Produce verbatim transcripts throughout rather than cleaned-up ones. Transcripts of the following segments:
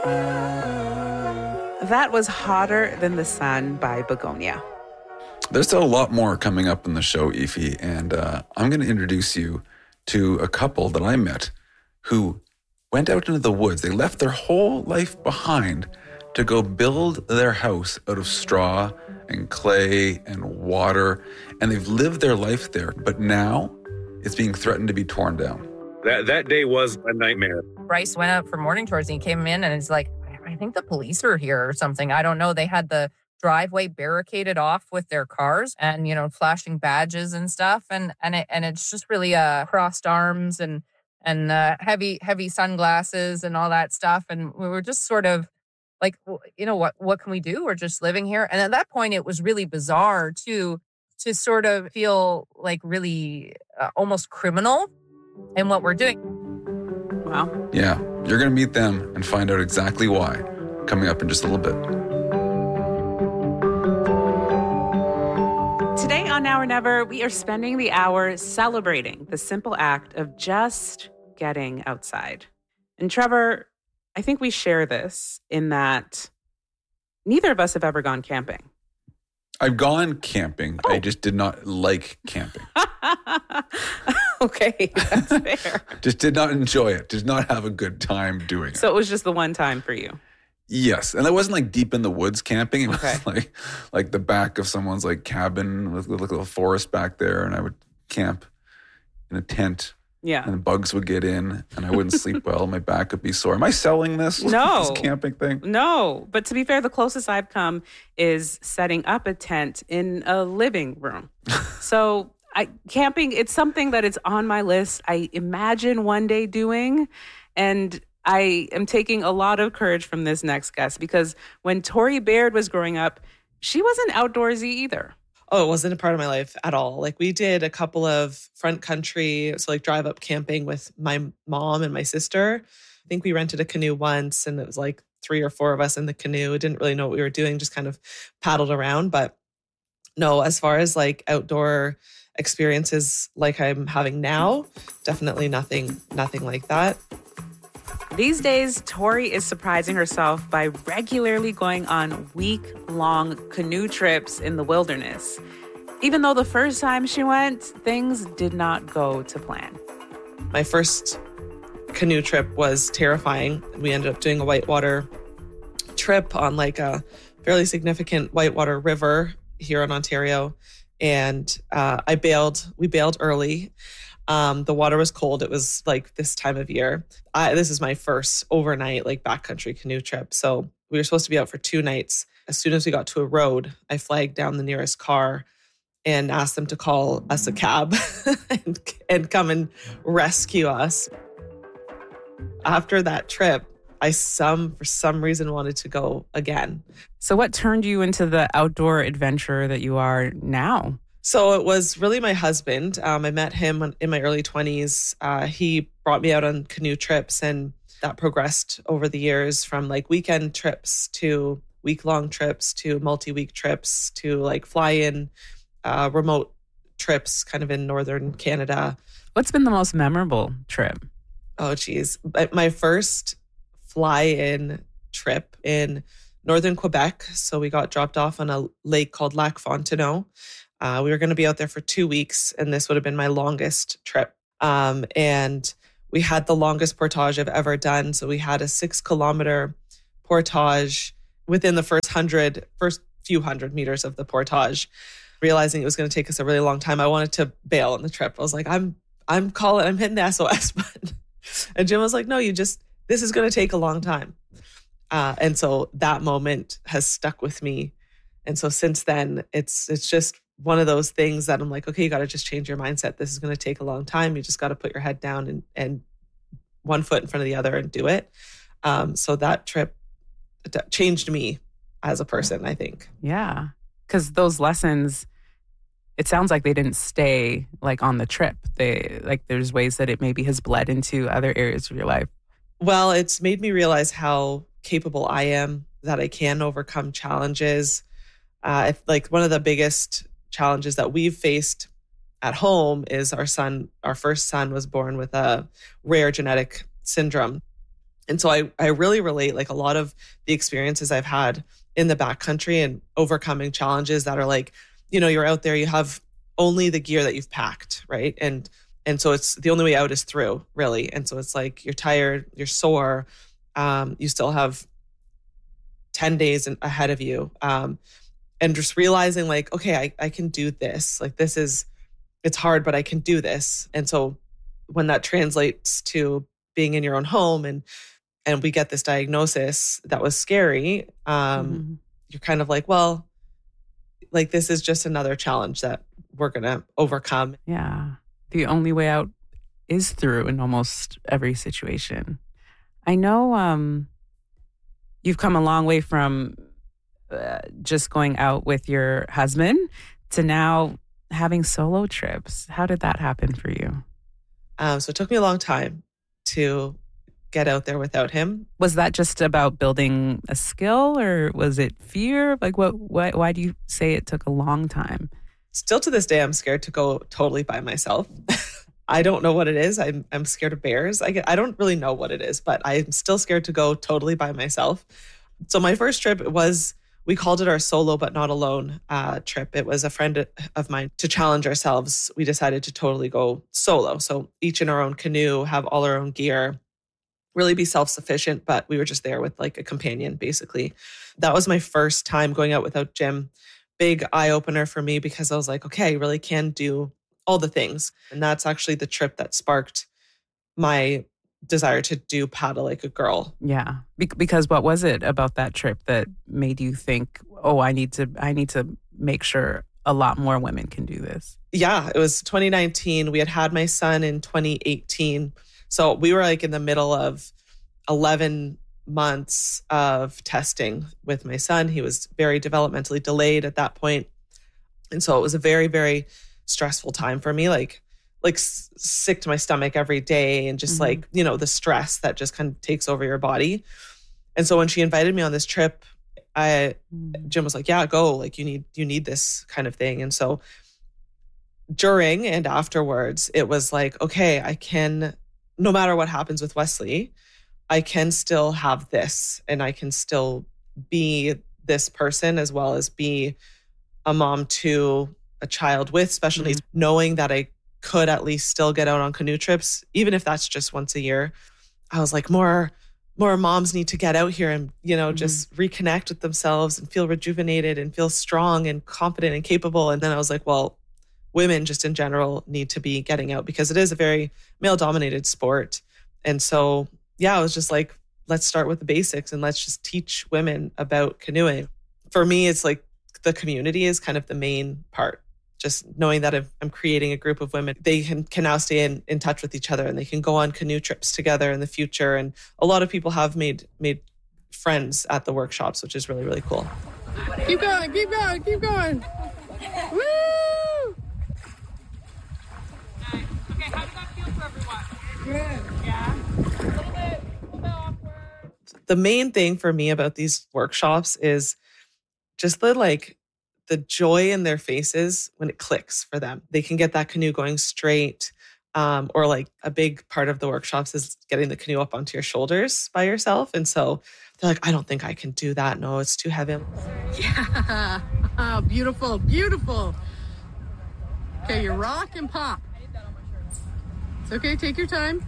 That was Hotter Than the Sun by Begonia. There's still a lot more coming up in the show, Aoife, and uh, I'm going to introduce you to a couple that I met who went out into the woods. They left their whole life behind to go build their house out of straw and clay and water, and they've lived their life there, but now it's being threatened to be torn down. That that day was a nightmare. Bryce went out for morning tours and he came in and it's like, I think the police are here or something. I don't know. They had the driveway barricaded off with their cars and, you know, flashing badges and stuff. And and it, and it's just really uh, crossed arms and and uh, heavy heavy sunglasses and all that stuff. And we were just sort of like, you know, what what can we do? We're just living here. And at that point, it was really bizarre too, to sort of feel like really uh, almost criminal in what we're doing. Wow. Yeah, you're going to meet them and find out exactly why, coming up in just a little bit. Today on Now or Never, we are spending the hour celebrating the simple act of just getting outside. And Trevor, I think we share this in that neither of us have ever gone camping. I've gone camping. Oh. I just did not like camping. Okay, that's fair. Just did not enjoy it. Did not have a good time doing it. So it was just the one time for you. Yes, and it wasn't like deep in the woods camping. It was okay. like like the back of someone's like cabin with, with like a little forest back there, and I would camp in a tent. Yeah, and bugs would get in, and I wouldn't sleep well. My back would be sore. Am I selling this? No, this camping thing. No, but to be fair, the closest I've come is setting up a tent in a living room. So. I, camping, it's something that is on my list. I imagine one day doing, and I am taking a lot of courage from this next guest because when Tori Baird was growing up, she wasn't outdoorsy either. Oh, it wasn't a part of my life at all. Like we did a couple of front country, so like drive up camping with my mom and my sister. I think we rented a canoe once and it was like three or four of us in the canoe. Didn't really know what we were doing, just kind of paddled around. But no, as far as like outdoor experiences like I'm having now, definitely nothing, nothing like that. These days, Tori is surprising herself by regularly going on week-long canoe trips in the wilderness. Even though the first time she went, things did not go to plan. My first canoe trip was terrifying. We ended up doing a whitewater trip on like a fairly significant whitewater river here in Ontario. And uh, I bailed, we bailed early. Um, the water was cold. It was like this time of year. I, this is my first overnight like backcountry canoe trip. So we were supposed to be out for two nights. As soon as we got to a road, I flagged down the nearest car and asked them to call us a cab and, and come and rescue us. After that trip, I some for some reason wanted to go again. So what turned you into the outdoor adventurer that you are now? So it was really my husband. Um, I met him in my early twenties. Uh, he brought me out on canoe trips, and that progressed over the years from like weekend trips to week-long trips to multi-week trips to like fly-in uh, remote trips kind of in northern Canada. What's been the most memorable trip? Oh, geez. My first fly-in trip in northern Quebec. So we got dropped off on a lake called Lac Fontenot. Uh, we were going to be out there for two weeks, and this would have been my longest trip. Um, and we had the longest portage I've ever done. So we had a six-kilometer portage within the first hundred, first few hundred meters of the portage. Realizing it was going to take us a really long time, I wanted to bail on the trip. I was like, I'm, I'm calling, I'm hitting the S O S button. And Jim was like, no, you just, this is going to take a long time. Uh, and so that moment has stuck with me. And so since then, it's it's just one of those things that I'm like, okay, you got to just change your mindset. This is going to take a long time. You just got to put your head down and, and one foot in front of the other and do it. Um, so that trip changed me as a person, I think. Yeah. Because those lessons, it sounds like they didn't stay like on the trip. They like there's ways that it maybe has bled into other areas of your life. Well, it's made me realize how capable I am, that I can overcome challenges. Uh, like one of the biggest challenges that we've faced at home is our son, our first son was born with a rare genetic syndrome. And so I, I really relate like a lot of the experiences I've had in the backcountry and overcoming challenges that are like, you know, you're out there, you have only the gear that you've packed, right? And and so it's the only way out is through, really. And so it's like you're tired, you're sore, um, you still have ten days ahead of you. Um, and just realizing like, okay, I, I can do this. Like this is, it's hard, but I can do this. And so when that translates to being in your own home and and we get this diagnosis that was scary, um, mm-hmm. you're kind of like, well, like this is just another challenge that we're going to overcome. Yeah. The only way out is through in almost every situation. I know um, you've come a long way from uh, just going out with your husband to now having solo trips. How did that happen for you? Um, so it took me a long time to get out there without him. Was that just about building a skill or was it fear? Like what, why, why do you say it took a long time? Still to this day, I'm scared to go totally by myself. I don't know what it is. I'm I'm scared of bears. I get, I don't really know what it is, but I'm still scared to go totally by myself. So my first trip was, we called it our solo but not alone uh, trip. It was a friend of mine. To challenge ourselves, we decided to totally go solo. So each in our own canoe, have all our own gear, really be self-sufficient, but we were just there with like a companion, basically. That was my first time going out without Jim. Big eye-opener for me because I was like, okay, I really can do all the things. And that's actually the trip that sparked my desire to do paddle like a girl. Yeah. Be- because what was it about that trip that made you think, oh, I need to, I need to make sure a lot more women can do this? Yeah, it was twenty nineteen. We had had my son in twenty eighteen. So we were like in the middle of eleven months of testing with my son. He was very developmentally delayed at that point. And so it was a very, very stressful time for me, like, like sick to my stomach every day and just mm-hmm. like, you know, the stress that just kind of takes over your body. And so when she invited me on this trip, I, mm-hmm. Jim was like, yeah, go, like you need, you need this kind of thing. And so during and afterwards, it was like, okay, I can, no matter what happens with Wesley, I can still have this and I can still be this person as well as be a mom to a child with special mm-hmm. needs, knowing that I could at least still get out on canoe trips, even if that's just once a year. I was like, more, more moms need to get out here and, you know, mm-hmm. just reconnect with themselves and feel rejuvenated and feel strong and confident and capable. And then I was like, well, women just in general need to be getting out because it is a very male dominated sport. And so, yeah, I was just like, let's start with the basics and let's just teach women about canoeing. For me, it's like the community is kind of the main part. Just knowing that if I'm creating a group of women, they can, can now stay in, in touch with each other and they can go on canoe trips together in the future. And a lot of people have made made friends at the workshops, which is really, really cool. Keep going, keep going, keep going. Woo! Nice. Okay, how did that feel for everyone? Good. Yeah? A little bit, a little bit awkward. The main thing for me about these workshops is just the like, the joy in their faces when it clicks for them. They can get that canoe going straight. Um, or like a big part of the workshops is getting the canoe up onto your shoulders by yourself. And so they're like, I don't think I can do that. No, it's too heavy. Yeah. Oh, beautiful, beautiful. Okay, you rock and pop. It's okay, take your time.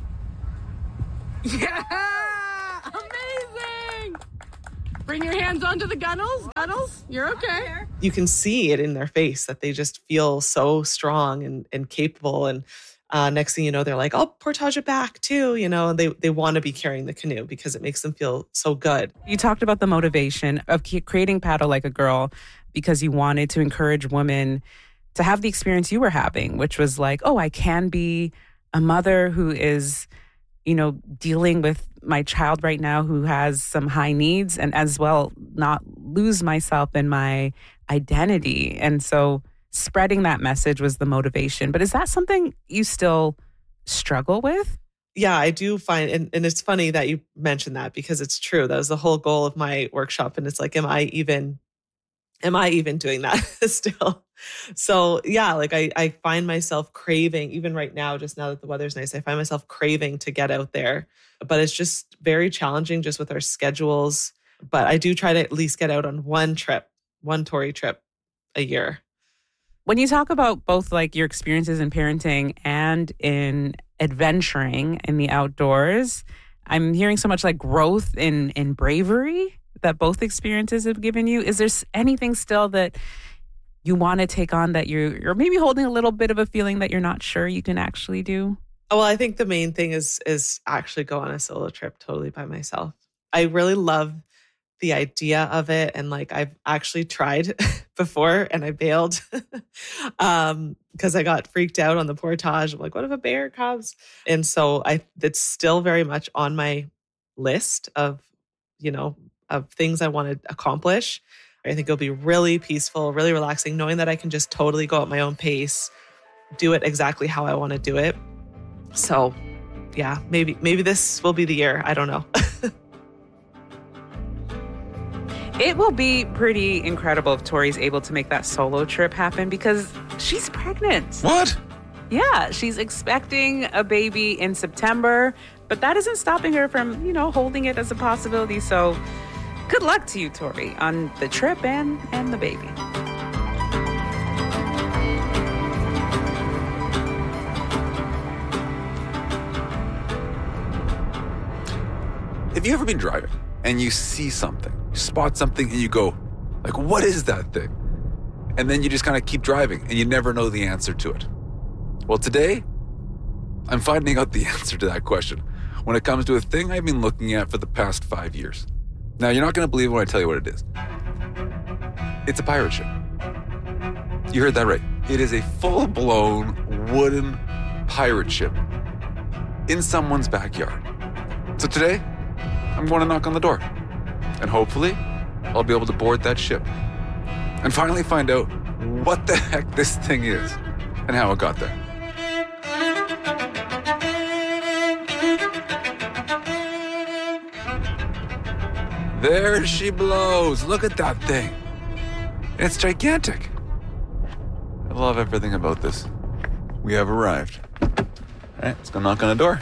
Yeah! Amazing! Bring your hands onto the gunnels. Gunnels, you're okay. You can see it in their face that they just feel so strong and, and capable. And uh, next thing you know, they're like, I'll portage it back too. You know, they, they want to be carrying the canoe because it makes them feel so good. You talked about the motivation of creating Paddle Like a Girl because you wanted to encourage women to have the experience you were having, which was like, oh, I can be a mother who is, you know, dealing with my child right now who has some high needs and as well not lose myself in my identity. And so spreading that message was the motivation. But is that something you still struggle with? Yeah, I do find, and, and it's funny that you mentioned that because it's true. That was the whole goal of my workshop. And it's like, am I even am I even doing that still? So yeah, like I, I find myself craving, even right now, just now that the weather's nice, I find myself craving to get out there. But it's just very challenging just with our schedules. But I do try to at least get out on one trip, one Tori trip a year. When you talk about both like your experiences in parenting and in adventuring in the outdoors, I'm hearing so much like growth in, in bravery that both experiences have given you. Is there anything still that you want to take on that you're, you're maybe holding a little bit of a feeling that you're not sure you can actually do? Well, I think the main thing is is actually go on a solo trip totally by myself. I really love the idea of it. And like, I've actually tried before and I bailed um, because I got freaked out on the portage. I'm like, what if a bear comes? And so I, it's still very much on my list of, you know, of things I want to accomplish. I think it'll be really peaceful, really relaxing, knowing that I can just totally go at my own pace, do it exactly how I want to do it. So yeah, maybe, maybe this will be the year. I don't know. It will be pretty incredible if Tori's able to make that solo trip happen because she's pregnant. What? Yeah, she's expecting a baby in September, but that isn't stopping her from, you know, holding it as a possibility. So good luck to you, Tori, on the trip and, and the baby. Have you ever been driving and you see something, you spot something and you go, like, what is that thing? And then you just kind of keep driving and you never know the answer to it. Well, today, I'm finding out the answer to that question when it comes to a thing I've been looking at for the past five years. Now, you're not going to believe it when I tell you what it is. It's a pirate ship. You heard that right. It is a full-blown wooden pirate ship in someone's backyard. So today, I'm going to knock on the door. And hopefully, I'll be able to board that ship and finally find out what the heck this thing is and how it got there. There she blows. Look at that thing. It's gigantic. I love everything about this. We have arrived. All right, let's go knock on the door.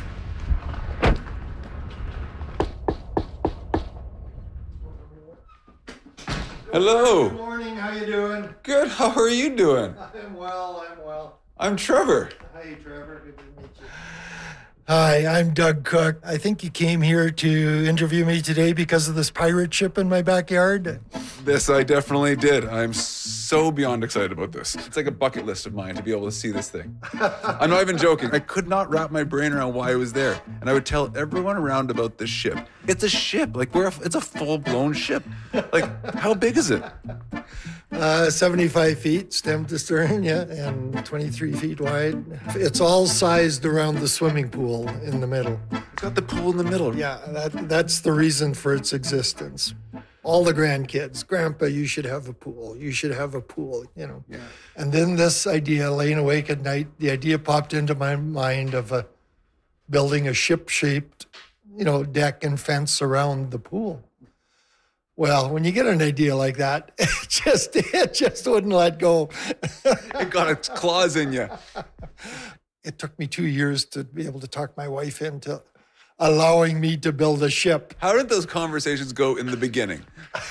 Hello. Good morning. How you doing? Good. How are you doing? I'm well. I'm well. I'm Trevor. Hi, Trevor. Good to meet you. Hi, I'm Doug Cook. I think you came here to interview me today because of this pirate ship in my backyard. This I definitely did. I'm so beyond excited about this. It's like a bucket list of mine to be able to see this thing. I'm not even joking. I could not wrap my brain around why it was there. And I would tell everyone around about this ship. It's a ship. Like, we're a, it's a full-blown ship. Like, how big is it? Uh, seventy-five feet, stem to stern, yeah, and twenty-three feet wide. It's all sized around the swimming pool in the middle. It's got the pool in the middle. Yeah, that, that's the reason for its existence. All the grandkids, Grandpa, you should have a pool. You should have a pool, you know. Yeah. And then this idea, laying awake at night, the idea popped into my mind of a, building a ship-shaped, you know, deck and fence around the pool. Well, when you get an idea like that, it just it just wouldn't let go. It got its claws in you. It took me two years to be able to talk my wife into allowing me to build a ship. How did those conversations go in the beginning?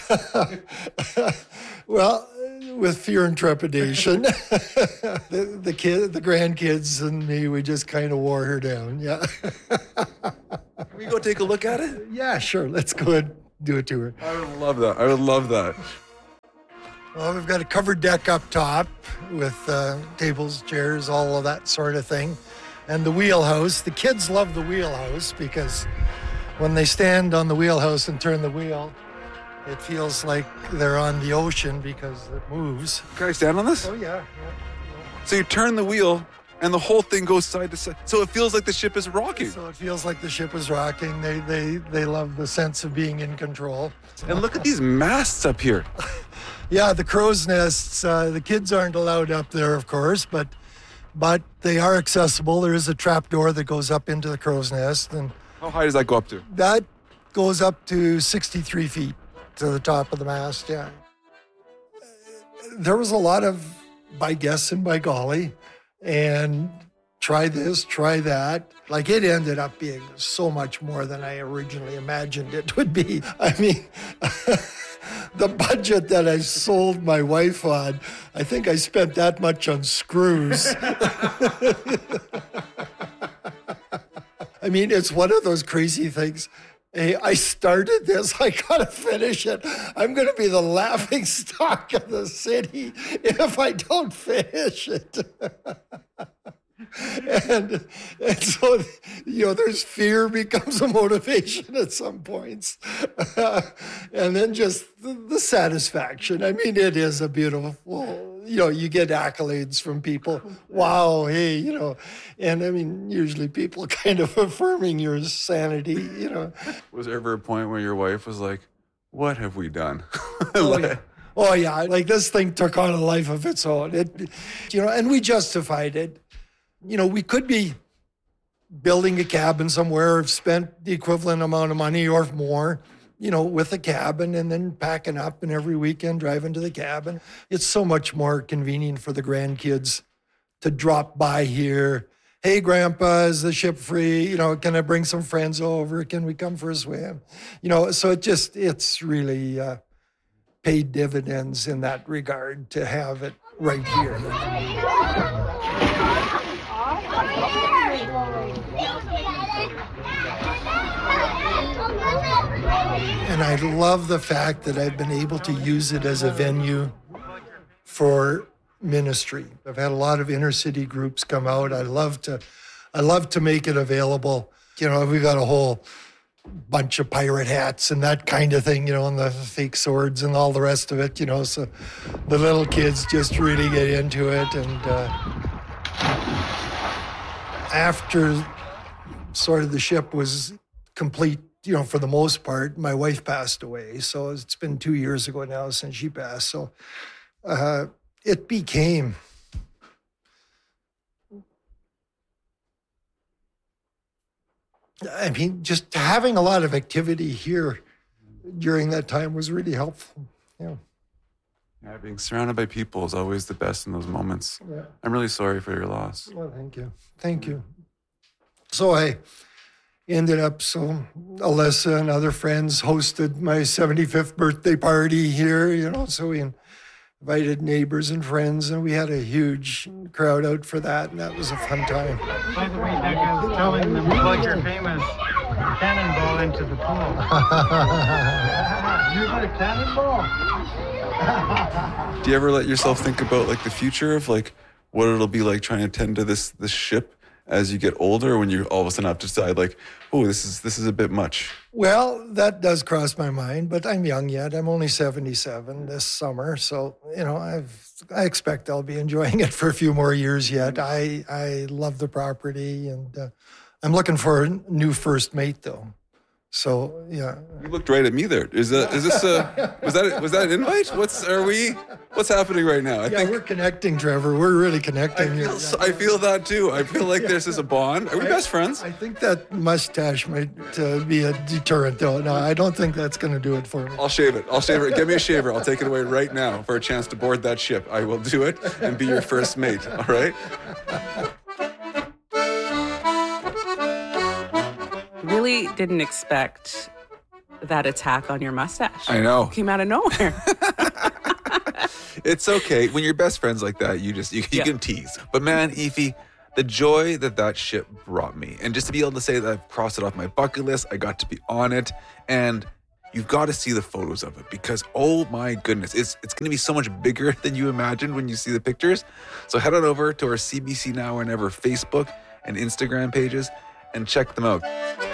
Well, with fear and trepidation. the, the kid, the grandkids and me, we just kind of wore her down. Yeah. Can we go take a look at it? Yeah, sure. Let's go ahead and do it to her. I would love that. I would love that. Well, we've got a covered deck up top with uh, tables, chairs, all of that sort of thing. And the wheelhouse. The kids love the wheelhouse because when they stand on the wheelhouse and turn the wheel, it feels like they're on the ocean because it moves. Can I stand on this? Oh, yeah. yeah, yeah. So you turn the wheel and the whole thing goes side to side. So it feels like the ship is rocking. So it feels like the ship is rocking. They they they love the sense of being in control. And look at these masts up here. Yeah, the crow's nests. Uh, the kids aren't allowed up there, of course, but but they are accessible. There is a trap door that goes up into the crow's nest, and How high does that go up to? that goes up to sixty-three feet to the top of the mast. Yeah. there was a lot of by guess and by golly, and try this, try that. Like, it ended up being so much more than I originally imagined it would be. I mean, the budget that I sold my wife on, I think I spent that much on screws. I mean, it's one of those crazy things. Hey, I started this, I gotta finish it. I'm gonna be the laughing stock of the city if I don't finish it. and, and so, you know, there's fear becomes a motivation at some points. Uh, and then just the, the satisfaction. I mean, it is a beautiful, you know, you get accolades from people. Wow, hey, you know, and I mean, usually people kind of affirming your sanity, you know. Was there ever a point where your wife was like, what have we done? Oh, yeah. Oh, yeah. Like, this thing took on a life of its own. It, you know, and we justified it. You know, we could be building a cabin somewhere, have spent the equivalent amount of money or more, you know, with a cabin, and then packing up and every weekend driving to the cabin. It's so much more convenient for the grandkids to drop by here. Hey, Grandpa, is the ship free? You know, can I bring some friends over? Can we come for a swim? You know, so it just, it's really uh, paid dividends in that regard to have it right here. And I love the fact that I've been able to use it as a venue for ministry. I've had a lot of inner city groups come out. I love to, I love to make it available. You know, we got a whole bunch of pirate hats and that kind of thing, you know, and the fake swords and all the rest of it, you know, so the little kids just really get into it. And uh, after sort of the ship was complete, you know, for the most part, my wife passed away. So it's been two years ago now since she passed. So uh, it became I mean, just having a lot of activity here during that time was really helpful. Yeah. Yeah, being surrounded by people is always the best in those moments. Yeah. I'm really sorry for your loss. Well, thank you. Thank you. So I ended up, so Alyssa and other friends hosted my seventy-fifth birthday party here, you know, so we invited neighbors and friends, and we had a huge crowd out for that, and that was a fun time. By the way, that guy was telling them about your famous cannonball into the pool. You got a cannonball? Do you ever let yourself think about like the future of like what it'll be like trying to tend to this this ship as you get older, when you all of a sudden have to decide like, oh, this is this is a bit much? Well, that does cross my mind, but I'm young yet. I'm only seventy-seven this summer, so you know, I've I expect I'll be enjoying it for a few more years yet. I I love the property, and uh, I'm looking for a new first mate though. So yeah. You looked right at me there. Is that is this a was that was that an invite? What's are we? What's happening right now? I yeah, think we're connecting, Trevor. We're really connecting. I feel, here. so, I feel that too. I feel like there's this a bond. Are we best friends? I think that mustache might uh, be a deterrent, though. No, I don't think that's going to do it for me. I'll shave it. I'll shave it. Give me a shaver. I'll take it away right now for a chance to board that ship. I will do it and be your first mate. All right. Really didn't expect that attack on your mustache. I know. It came out of nowhere. It's okay. When you're best friends like that, you just, you, you Yeah. can tease. But man, Aoife, the joy that that ship brought me, and just to be able to say that I've crossed it off my bucket list, I got to be on it, and you've got to see the photos of it because, oh my goodness, it's it's going to be so much bigger than you imagined when you see the pictures. So head on over to our C B C Now or Never Facebook and Instagram pages and check them out.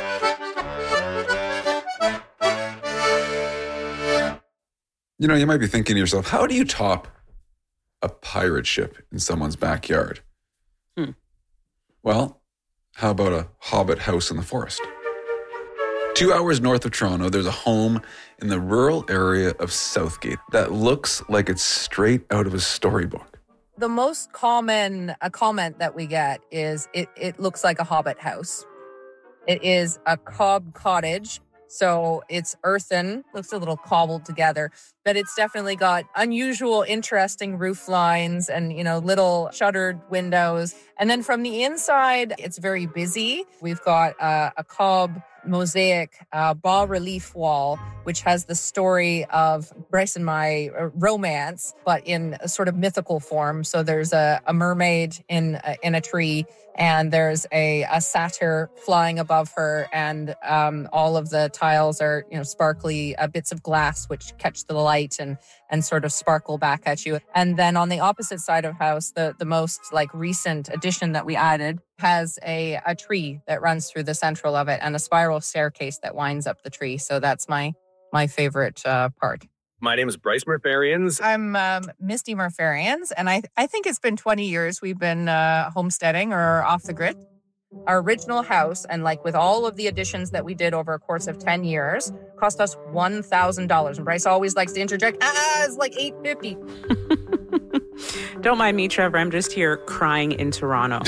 You know, you might be thinking to yourself, how do you top a pirate ship in someone's backyard? Hmm. Well, how about a hobbit house in the forest? Two hours north of Toronto, there's a home in the rural area of Southgate that looks like it's straight out of a storybook. The most common a comment that we get is it, it looks like a hobbit house. It is a cob cottage So it's earthen, looks a little cobbled together, but it's definitely got unusual, interesting roof lines and, you know, little shuttered windows. And then from the inside, it's very busy. We've got uh, a cob mosaic uh, bas relief wall, which has the story of Bryce and my uh, romance, but in a sort of mythical form. So there's a, a mermaid in a, in a tree, and there's a, a satyr flying above her, and um, all of the tiles are, you know, sparkly uh, bits of glass which catch the light and and sort of sparkle back at you. And then on the opposite side of the house, the the most like recent addition that we added has a a tree that runs through the central of it and a spiral staircase that winds up the tree. So that's my my favorite uh, part. My name is Bryce Murfarians. I'm um, Misty Murfarians, and I I think it's been twenty years we've been uh, homesteading or off the grid. Our original house, and like with all of the additions that we did over a course of ten years, cost us one thousand dollars. And Bryce always likes to interject, ah, it's like eight hundred fifty dollars. Don't mind me, Trevor. I'm just here crying in Toronto.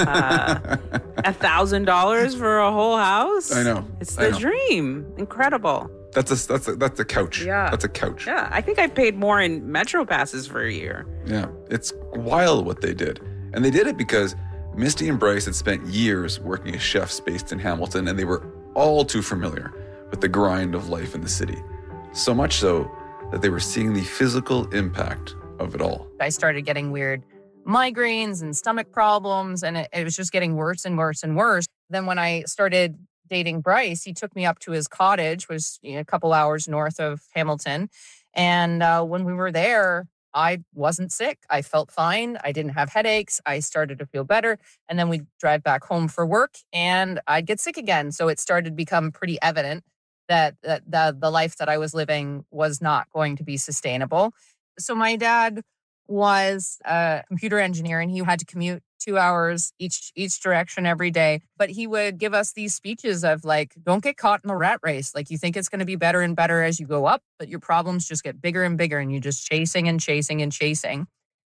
Uh, a thousand dollars for a whole house? I know. It's I the know. dream. Incredible. That's a that's a, that's a couch. Yeah. That's a couch. Yeah, I think I paid more in Metro passes for a year. Yeah. It's wild what they did. And they did it because Misty and Bryce had spent years working as chefs based in Hamilton, and they were all too familiar with the grind of life in the city. So much so that they were seeing the physical impact of it all. I started getting weird migraines and stomach problems, and it, it was just getting worse and worse and worse. Then when I started dating Bryce, he took me up to his cottage, which was, you know, a couple hours north of Hamilton. And uh, when we were there, I wasn't sick. I felt fine. I didn't have headaches. I started to feel better. And then we'd drive back home for work and I'd get sick again. So it started to become pretty evident that, that the, the life that I was living was not going to be sustainable. So my dad was a computer engineer, and he had to commute two hours each each direction every day. But he would give us these speeches of like, don't get caught in the rat race. Like, you think it's going to be better and better as you go up, but your problems just get bigger and bigger, and you're just chasing and chasing and chasing.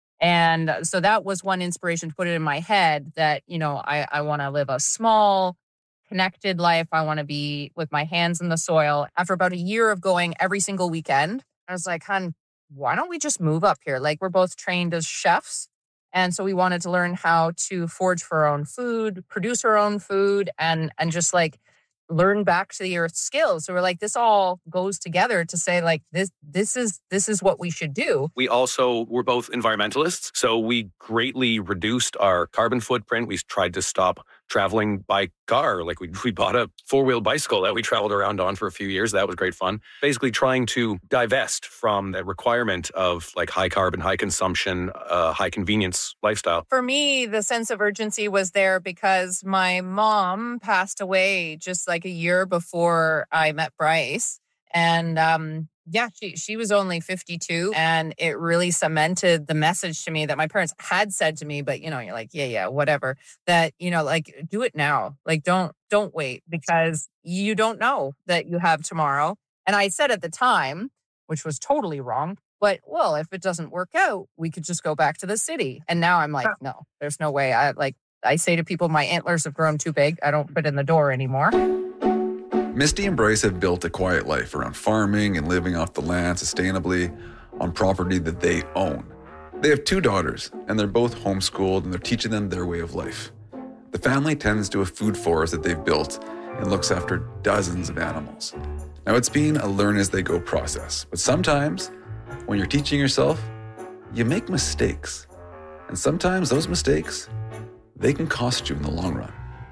And so that was one inspiration to put it in my head that, you know, I, I want to live a small, connected life. I want to be with my hands in the soil. After about a year of going every single weekend, I was like, hon, why don't we just move up here? Like, we're both trained as chefs. And so we wanted to learn how to forage for our own food, produce our own food, and and just like learn back to the earth skills. So we're like, this all goes together to say like, this this is this is what we should do. We also were both environmentalists, so we greatly reduced our carbon footprint. We tried to stop traveling by car. Like we, we bought a four-wheel bicycle that we traveled around on for a few years. That was great fun. Basically trying to divest from the requirement of like high carbon, high consumption, uh, high convenience lifestyle. For me, the sense of urgency was there because my mom passed away just like a year before I met Bryce. And um, yeah, she, she was only fifty-two. And it really cemented the message to me that my parents had said to me, but, you know, you're like, yeah, yeah, whatever. That, you know, like, do it now. Like, don't, don't wait, because you don't know that you have tomorrow. And I said at the time, which was totally wrong, but, well, if it doesn't work out, we could just go back to the city. And now I'm like, no, there's no way. I like, I say to people, my antlers have grown too big. I don't fit in the door anymore. Misty and Bryce have built a quiet life around farming and living off the land sustainably on property that they own. They have two daughters, and they're both homeschooled, and they're teaching them their way of life. The family tends to a food forest that they've built and looks after dozens of animals. Now, it's been a learn-as-they-go process, but sometimes when you're teaching yourself, you make mistakes. And sometimes those mistakes, they can cost you in the long run.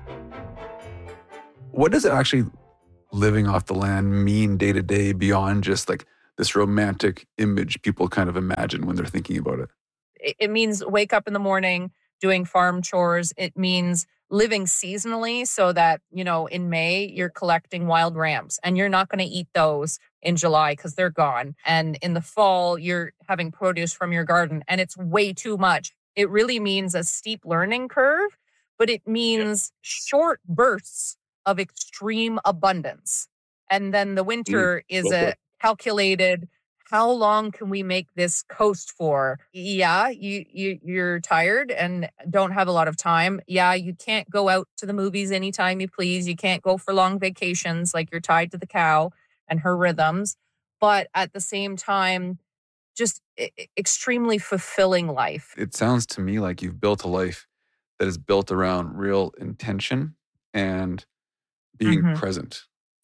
What does it actually living off the land mean day to day beyond just like this romantic image people kind of imagine when they're thinking about it? It means wake up in the morning, doing farm chores. It means living seasonally so that, you know, in May, you're collecting wild rams and you're not going to eat those in July because they're gone. And in the fall, you're having produce from your garden and it's way too much. It really means a steep learning curve, but it means short bursts of extreme abundance. And then the winter mm, is a calculated how long can we make this coast for? Yeah, you, you, you're tired and don't have a lot of time. Yeah, you can't go out to the movies anytime you please. You can't go for long vacations, like you're tied to the cow and her rhythms. But at the same time, just I- extremely fulfilling life. It sounds to me like you've built a life that is built around real intention and being Mhm. present.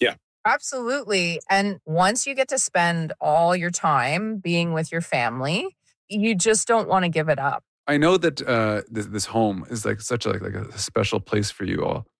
Absolutely. And once you get to spend all your time being with your family, you just don't want to give it up. I know that uh, this, this home is like such a, like, like a special place for you all.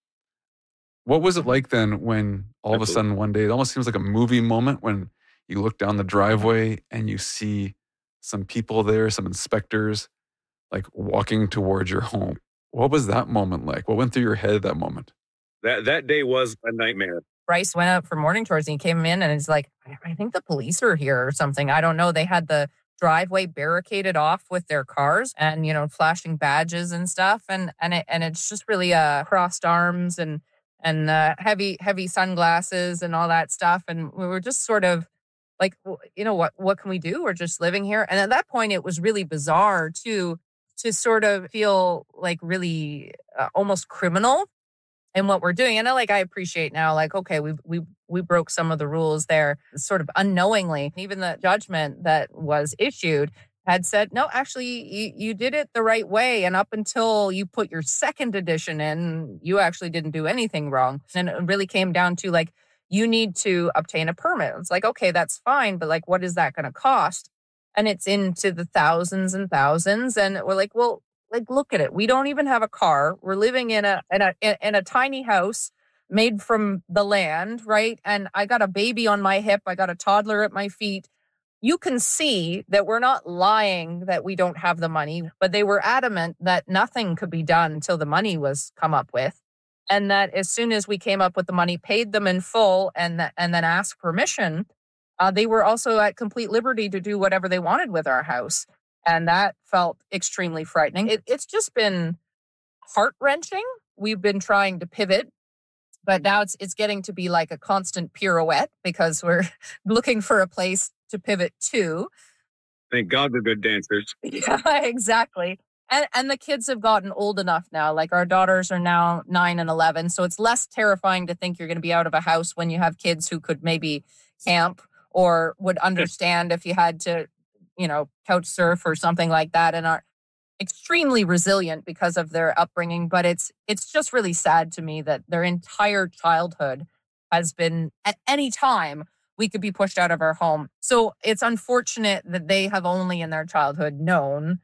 What was it like then when all of a sudden one day, it almost seems like a movie moment when you look down the driveway and you see some people there, some inspectors, like walking towards your home. What was that moment like? What went through your head at that moment? That that day was a nightmare. Bryce went up for morning tours and he came in and it's like, I I think the police are here or something. I don't know. They had the driveway barricaded off with their cars and, you know, flashing badges and stuff. And and it, and it's just really uh, crossed arms and and uh, heavy, heavy sunglasses and all that stuff. And we were just sort of like, well, you know, what, what can we do? We're just living here. And at that point, it was really bizarre too, to sort of feel like really uh, almost criminal in what we're doing. And I like, I appreciate now, like, okay, we we we broke some of the rules there sort of unknowingly. Even the judgment that was issued had said, no, actually, you, you did it the right way. And up until you put your second edition in, you actually didn't do anything wrong. And it really came down to like, you need to obtain a permit. It's like, okay, that's fine. But like, what is that going to cost? And it's into the thousands and thousands. And we're like, well, like, look at it. We don't even have a car. We're living in a in a in a tiny house made from the land, right? And I got a baby on my hip. I got a toddler at my feet. You can see that we're not lying that we don't have the money, but they were adamant that nothing could be done until the money was come up with. And that as soon as we came up with the money, paid them in full, and th- and then asked permission, uh, they were also at complete liberty to do whatever they wanted with our house. And that felt extremely frightening. It, it's just been heart-wrenching. We've been trying to pivot, but now it's it's getting to be like a constant pirouette because we're looking for a place to pivot to. Thank God we're good dancers. Yeah, exactly. And and the kids have gotten old enough now. Like our daughters are now nine and eleven. So it's less terrifying to think you're going to be out of a house when you have kids who could maybe camp or would understand if you had to, you know, couch surf or something like that, and are extremely resilient because of their upbringing. But it's it's just really sad to me that their entire childhood has been, at any time, we could be pushed out of our home. So it's unfortunate that they have only in their childhood known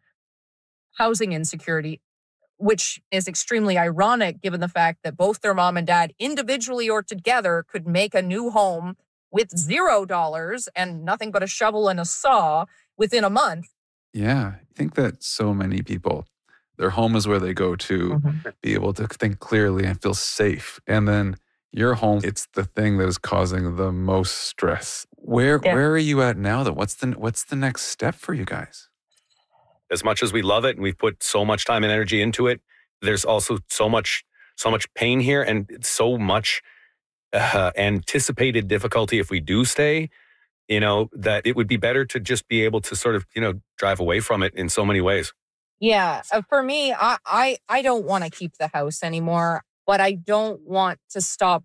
housing insecurity, which is extremely ironic given the fact that both their mom and dad, individually or together, could make a new home with zero dollars and nothing but a shovel and a saw within a month. Yeah. I think that so many people, their home is where they go to Mm-hmm. be able to think clearly and feel safe. And then your home, it's the thing that is causing the most stress. Where Yeah. where are you at now though? What's the what's the next step for you guys? As much as we love it and we've put so much time and energy into it, there's also so much so much pain here and so much uh, anticipated difficulty if we do stay, you know, that it would be better to just be able to sort of, you know, drive away from it in so many ways. Yeah. Uh, for me, I, I, I don't want to keep the house anymore, but I don't want to stop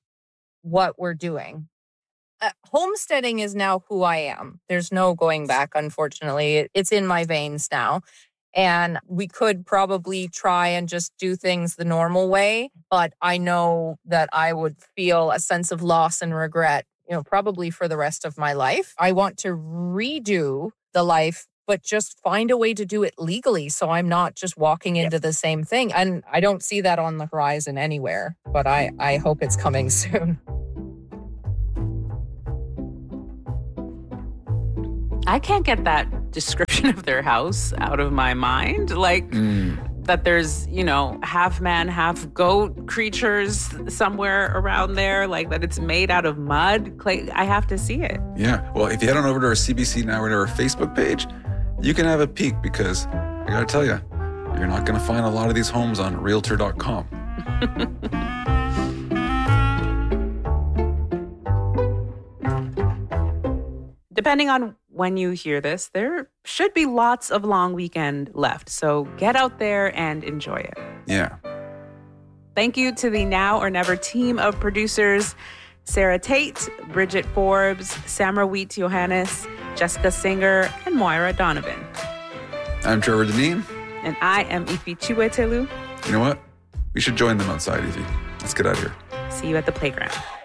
what we're doing. Uh, homesteading is now who I am. There's no going back, unfortunately. It, it's in my veins now. And we could probably try and just do things the normal way. But I know that I would feel a sense of loss and regret, you know, probably for the rest of my life. I want to redo the life, but just find a way to do it legally so I'm not just walking into the same thing. And I don't see that on the horizon anywhere, but I, I hope it's coming soon. I can't get that description of their house out of my mind. Like Mm. that there's, you know, half man, half goat creatures somewhere around there. Like that it's made out of mud. Clay, I have to see it. Yeah. Well, if you head on over to our C B C Now or to our Facebook page, you can have a peek because I got to tell you, you're not going to find a lot of these homes on realtor dot com. Depending on when you hear this, there should be lots of long weekend left. So get out there and enjoy it. Yeah. Thank you to the Now or Never team of producers, Sarah Tate, Bridget Forbes, Samra Wheat Johannes, Jessica Singer, and Moira Donovan. I'm Trevor Deneen. And I am Ifi Chiwetelu. You know what? We should join them outside, Ifi. Let's get out of here. See you at the playground.